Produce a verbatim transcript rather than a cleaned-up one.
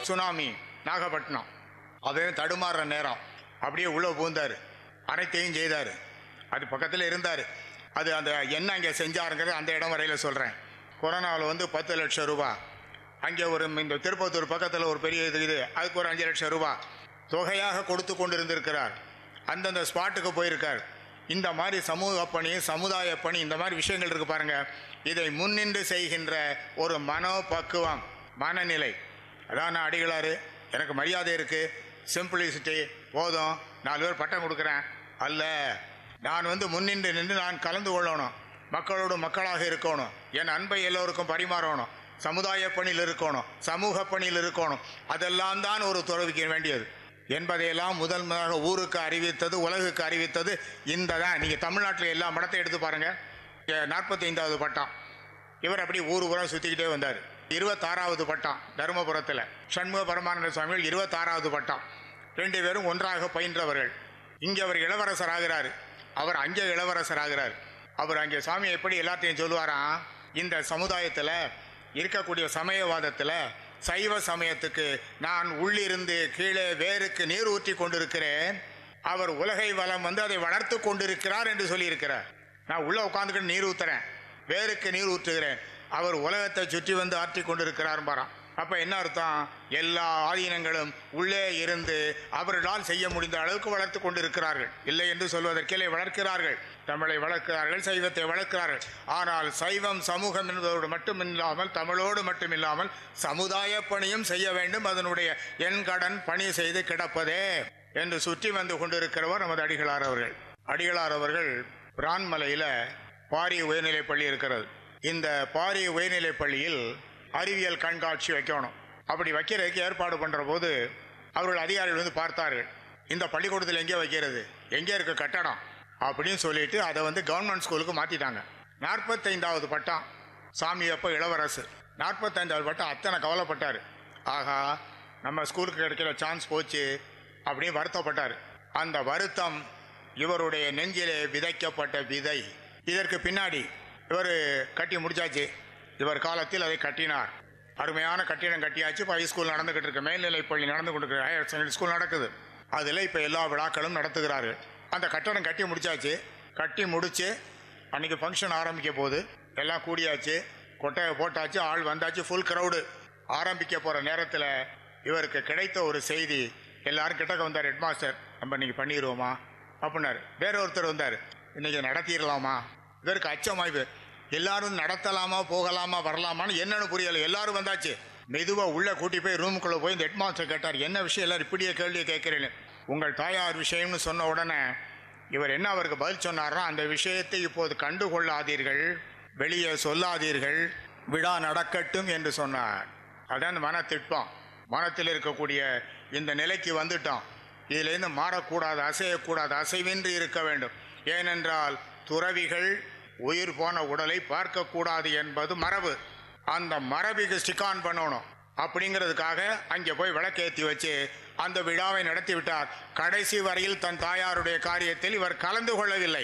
Tsunami Nagapattinam. அவன் தடுமாறுற நேரம் அப்படியே உள்ளே பூந்தார், அனைத்தையும் செய்தார். அது பக்கத்தில் இருந்தார். அது அந்த என்ன அங்கே செஞ்சாருங்கிறது அந்த இடம் வரையில் சொல்கிறேன். கொரோனாவில் வந்து பத்து லட்சம் ரூபா, அங்கே ஒரு இந்த திருப்பத்தூர் பக்கத்தில் ஒரு பெரிய இது இது அதுக்கு ஒரு அஞ்சு லட்சம் ரூபா தொகையாக கொடுத்து கொண்டு இருந்திருக்கிறார். அந்தந்த ஸ்பாட்டுக்கு போயிருக்கார். இந்த மாதிரி சமூக பணி, சமுதாய பணி, இந்த மாதிரி விஷயங்கள் இருக்கு பாருங்க. இதை முன்னின்று செய்கின்ற ஒரு மனோபக்குவம், மனநிலை. அதான் நான் அடிகளாரு, எனக்கு மரியாதை இருக்கு, சிம்பிளிசிட்டி போதும், நாலு பேர் பட்டம் கொடுக்குறேன் அல்ல. நான் வந்து முன்னின்று நின்று நான் கலந்து கொள்ளணும், மக்களோடு மக்களாக இருக்கணும், என் அன்பை எல்லோருக்கும் பரிமாறணும், சமுதாய பணியில் இருக்கணும், சமூக பணியில் இருக்கணும். அதெல்லாம் தான் ஒரு துறவிக்க வேண்டியது என்பதையெல்லாம் முதல் முதலாக ஊருக்கு அறிவித்தது, உலகுக்கு அறிவித்தது இந்த தான். நீங்கள் தமிழ்நாட்டில் எல்லா மடத்தை எடுத்து பாருங்கள். நாற்பத்தி ஐந்தாவது பட்டம் இவர் அப்படி ஊர் ஊராக சுற்றிக்கிட்டே வந்தார். இருபத்தாறாவது பட்டம் தருமபுரத்தில் சண்முக பரமானந்த சுவாமிகள் இருபத்தாறாவது பட்டம். ரெண்டு பேரும் ஒன்றாக பயின்றவர்கள். இங்கே அவர் இளவரசர் ஆகிறார், அவர் அங்கே இளவரசர் ஆகிறார். அவர் அங்கே சுவாமி எப்படி எல்லாத்தையும் சொல்லுவாராம், இந்த சமுதாயத்தில் இருக்கக்கூடிய சமயவாதத்தில் சைவ சமயத்துக்கு நான் உள்ளிருந்து கீழே வேருக்கு நீர் ஊற்றி கொண்டிருக்கிறேன், அவர் உலகை வளம் வந்து அதை வளர்த்து கொண்டிருக்கிறார் என்று சொல்லியிருக்கிறார். நான் உள்ளே உட்காந்துக்கிட்டு நீர் ஊற்றுறேன், வேருக்கு நீர் ஊற்றுகிறேன், அவர் உலகத்தை சுற்றி வந்து ஆற்றி கொண்டிருக்கிறார் பாராம். அப்போ என்ன அர்த்தம், எல்லா ஆதீனங்களும் உள்ளே இருந்து அவர்களால் செய்ய முடிந்த அளவுக்கு வளர்த்து கொண்டிருக்கிறார்கள். இல்லை என்று சொல்வதற்கில்லை, வளர்க்கிறார்கள், தமிழை வளர்க்கிறார்கள், சைவத்தை வளர்க்கிறார்கள். ஆனால் சைவம் சமூகம் என்பதோடு மட்டுமில்லாமல், தமிழோடு மட்டுமில்லாமல் சமுதாய பணியும் செய்ய வேண்டும். அதனுடைய என் கடன் பணி செய்து கிடப்பதே என்று சுற்றி வந்து கொண்டிருக்கிறவர் நமது அடிகளார் அவர்கள். அடிகளார் அவர்கள் பிரான்மலையில் பாரி உயர்நிலைப் பள்ளி இருக்கிறது. இந்த பாரி உயர்நிலைப் பள்ளியில் அறிவியல் கண்காட்சி வைக்கணும். அப்படி வைக்கிறதுக்கு ஏற்பாடு பண்ணுற போது அவர்கள் அதிகாரிகள் வந்து பார்த்தார்கள், இந்த பள்ளிக்கூடத்தில் எங்கே வைக்கிறது, எங்கே இருக்க கட்டடம் அப்படின்னு சொல்லிட்டு அதை வந்து கவர்மெண்ட் ஸ்கூலுக்கு மாற்றிட்டாங்க. நாற்பத்தைந்தாவது பட்டம் சாமி அப்போ இளவரசு, நாற்பத்தைந்தாவது பட்டம் அத்தனை கவலைப்பட்டார். ஆகா, நம்ம ஸ்கூலுக்கு கிடைக்கிற சான்ஸ் போச்சு அப்படின்னு வருத்தப்பட்டார். அந்த வருத்தம் இவருடைய நெஞ்சிலே விதைக்கப்பட்ட விதை. இதற்கு பின்னாடி இவர் கட்டி முடிச்சாச்சு, இவர் காலத்தில் அதை கட்டினார். அருமையான கட்டிடம் கட்டியாச்சு. இப்போ ஹைஸ்கூல் நடந்துகிட்டு இருக்கு, மேல்நிலைப் பள்ளி நடந்து கொண்டு இருக்கு, ஹையர் செகண்டரி ஸ்கூல் நடக்குது. அதில் இப்போ எல்லா விழாக்களும் நடத்துகிறார்கள். அந்த கட்டடம் கட்டி முடிச்சாச்சு. கட்டி முடிச்சு அன்றைக்கி ஃபங்க்ஷன் ஆரம்பிக்க போது எல்லாம் கூடியாச்சு, கொட்டையை போட்டாச்சு, ஆள் வந்தாச்சு, ஃபுல் க்ரௌடு. ஆரம்பிக்க போகிற நேரத்தில் இவருக்கு கிடைத்த ஒரு செய்தி, எல்லாரும் கிட்டக்க வந்தார். ஹெட் மாஸ்டர், நம்ம இன்றைக்கி பண்ணிடுவோமா அப்படின்னாரு. வேற ஒருத்தர் வந்தார், இன்றைக்கி நடத்திடலாமா. இதற்கு அச்சமாய்வு, எல்லாரும் நடத்தலாமா, போகலாமா, வரலாமான்னு என்னன்னு புரியலை. எல்லாரும் வந்தாச்சு. மெதுவாக உள்ளே கூட்டி போய் ரூமுக்குள்ளே போய் இந்த ஹெட் மாஸ்டர் கேட்டார், என்ன விஷயம் எல்லாரும் இப்படியே கேள்வியை கேட்குறேன்னு. உங்கள் தாயார் விஷயம்னு சொன்ன உடனே இவர் என்ன அவருக்கு பதில் சொன்னார்னா, அந்த விஷயத்தை இப்போது கண்டுகொள்ளாதீர்கள், வெளியே சொல்லாதீர்கள், விழா நடக்கட்டும் என்று சொன்னார். அதான் மன திட்பம். மனத்தில் இருக்கக்கூடிய இந்த நிலைக்கு வந்துட்டோம். இதிலேருந்து மாறக்கூடாது, அசையக்கூடாது, அசைவின்றி இருக்க வேண்டும். ஏனென்றால் துறவிகள் உயிர் போன உடலை பார்க்கக்கூடாது என்பது மரபு. அந்த மரபுக்கு ஸ்டிக் ஆன் பண்ணணும். அப்படிங்கிறதுக்காக அங்கே போய் விளக்கேற்றி வச்சு அந்த விழாவை நடத்தி விட்டார். கடைசி வரையில் தன் தாயாருடைய காரியத்தில் இவர் கலந்து கொள்ளவில்லை.